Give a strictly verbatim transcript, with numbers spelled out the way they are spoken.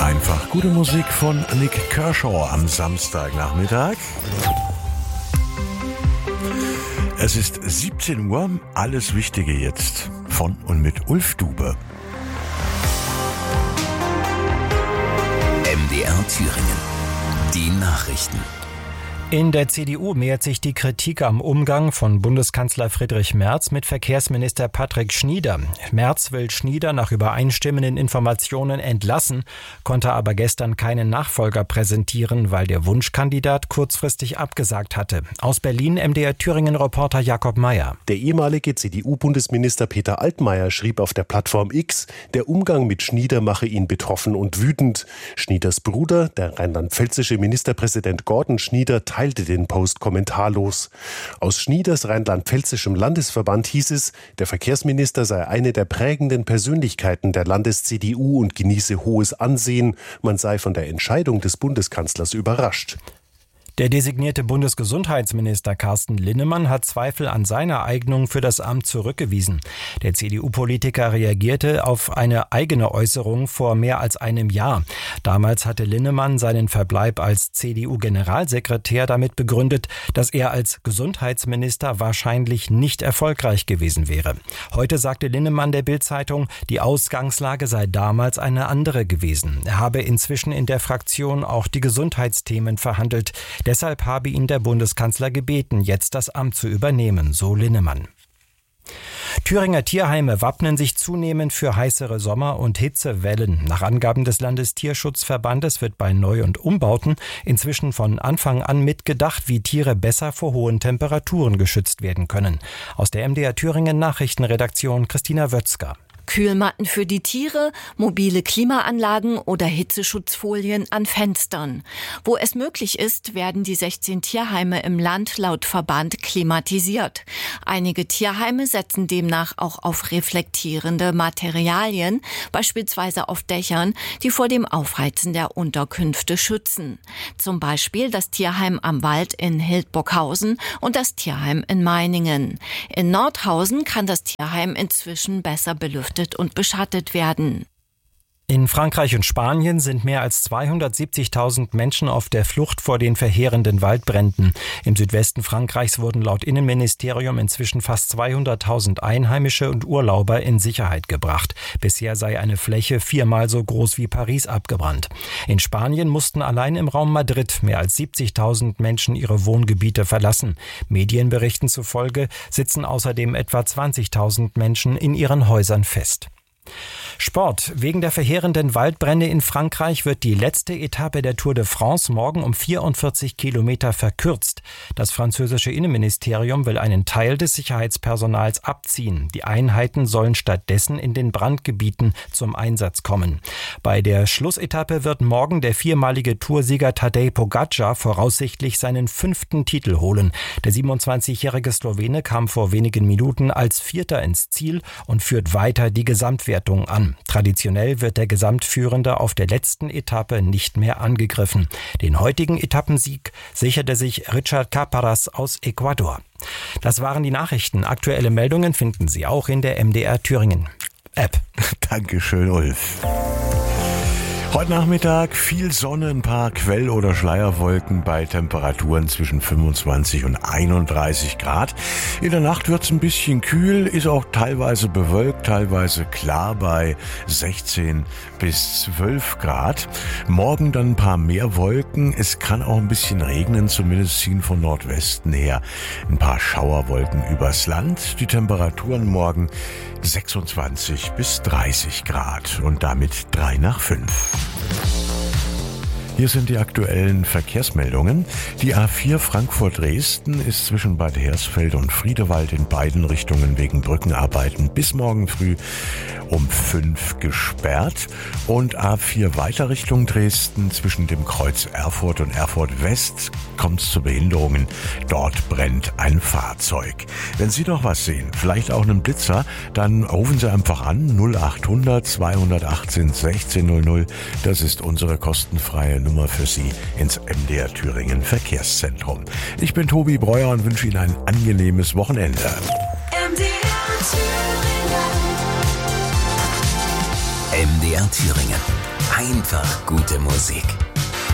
Einfach gute Musik von Nick Kershaw am Samstagnachmittag. Es ist siebzehn Uhr, alles Wichtige jetzt von und mit Ulf Dube. M D R Thüringen. Die Nachrichten. In der C D U mehrt sich die Kritik am Umgang von Bundeskanzler Friedrich Merz mit Verkehrsminister Patrick Schnieder. Merz will Schnieder nach übereinstimmenden Informationen entlassen, konnte aber gestern keinen Nachfolger präsentieren, weil der Wunschkandidat kurzfristig abgesagt hatte. Aus Berlin M D R Thüringen-Reporter Jakob Mayer. Der ehemalige C D U-Bundesminister Peter Altmaier schrieb auf der Plattform X, der Umgang mit Schnieder mache ihn betroffen und wütend. Schnieders Bruder, der rheinland-pfälzische Ministerpräsident Gordon Schnieder, teilte den Post kommentarlos. Aus Schnieders rheinland-pfälzischem Landesverband hieß es, der Verkehrsminister sei eine der prägenden Persönlichkeiten der Landes-C D U und genieße hohes Ansehen. Man sei von der Entscheidung des Bundeskanzlers überrascht. Der designierte Bundesgesundheitsminister Carsten Linnemann hat Zweifel an seiner Eignung für das Amt zurückgewiesen. Der C D U-Politiker reagierte auf eine eigene Äußerung vor mehr als einem Jahr. Damals hatte Linnemann seinen Verbleib als C D U-Generalsekretär damit begründet, dass er als Gesundheitsminister wahrscheinlich nicht erfolgreich gewesen wäre. Heute sagte Linnemann der Bild-Zeitung, die Ausgangslage sei damals eine andere gewesen. Er habe inzwischen in der Fraktion auch die Gesundheitsthemen verhandelt. Deshalb habe ihn der Bundeskanzler gebeten, jetzt das Amt zu übernehmen, so Linnemann. Thüringer Tierheime wappnen sich zunehmend für heißere Sommer- und Hitzewellen. Nach Angaben des Landestierschutzverbandes wird bei Neu- und Umbauten inzwischen von Anfang an mitgedacht, wie Tiere besser vor hohen Temperaturen geschützt werden können. Aus der M D R Thüringen Nachrichtenredaktion Christina Wötzger. Kühlmatten für die Tiere, mobile Klimaanlagen oder Hitzeschutzfolien an Fenstern. Wo es möglich ist, werden die sechzehn Tierheime im Land laut Verband klimatisiert. Einige Tierheime setzen demnach auch auf reflektierende Materialien, beispielsweise auf Dächern, die vor dem Aufheizen der Unterkünfte schützen. Zum Beispiel das Tierheim am Wald in Hildburghausen und das Tierheim in Meiningen. In Nordhausen kann das Tierheim inzwischen besser belüftet und beschattet werden. In Frankreich und Spanien sind mehr als zweihundertsiebzigtausend Menschen auf der Flucht vor den verheerenden Waldbränden. Im Südwesten Frankreichs wurden laut Innenministerium inzwischen fast zweihunderttausend Einheimische und Urlauber in Sicherheit gebracht. Bisher sei eine Fläche viermal so groß wie Paris abgebrannt. In Spanien mussten allein im Raum Madrid mehr als siebzigtausend Menschen ihre Wohngebiete verlassen. Medienberichten zufolge sitzen außerdem etwa zwanzigtausend Menschen in ihren Häusern fest. Sport. Wegen der verheerenden Waldbrände in Frankreich wird die letzte Etappe der Tour de France morgen um vierundvierzig Kilometer verkürzt. Das französische Innenministerium will einen Teil des Sicherheitspersonals abziehen. Die Einheiten sollen stattdessen in den Brandgebieten zum Einsatz kommen. Bei der Schlussetappe wird morgen der viermalige Toursieger Tadej Pogačar voraussichtlich seinen fünften Titel holen. Der siebenundzwanzigjährige Slowene kam vor wenigen Minuten als Vierter ins Ziel und führt weiter die Gesamtwertung an. Traditionell wird der Gesamtführende auf der letzten Etappe nicht mehr angegriffen. Den heutigen Etappensieg sicherte sich Richard Caparas aus Ecuador. Das waren die Nachrichten. Aktuelle Meldungen finden Sie auch in der M D R Thüringen App. Dankeschön, Ulf. Heute Nachmittag viel Sonne, ein paar Quell- oder Schleierwolken bei Temperaturen zwischen fünfundzwanzig und einunddreißig Grad. In der Nacht wird es ein bisschen kühl, ist auch teilweise bewölkt, teilweise klar bei sechzehn bis zwölf Grad. Morgen dann ein paar mehr Wolken. Es kann auch ein bisschen regnen, zumindest ziehen von Nordwesten her ein paar Schauerwolken übers Land. Die Temperaturen morgen sechsundzwanzig bis dreißig Grad und damit drei nach fünf. Hier sind die aktuellen Verkehrsmeldungen. Die A vier Frankfurt-Dresden ist zwischen Bad Hersfeld und Friedewald in beiden Richtungen wegen Brückenarbeiten bis morgen früh um fünf gesperrt. Und A vier weiter Richtung Dresden zwischen dem Kreuz Erfurt und Erfurt West kommt es zu Behinderungen. Dort brennt ein Fahrzeug. Wenn Sie noch was sehen, vielleicht auch einen Blitzer, dann rufen Sie einfach an null achthundert zweihundertachtzehn sechzehn null null. Das ist unsere kostenfreie Nummer für Sie ins M D R Thüringen Verkehrszentrum. Ich bin Tobi Breuer und wünsche Ihnen ein angenehmes Wochenende. M D R Thüringen. M D R Thüringen. Einfach gute Musik.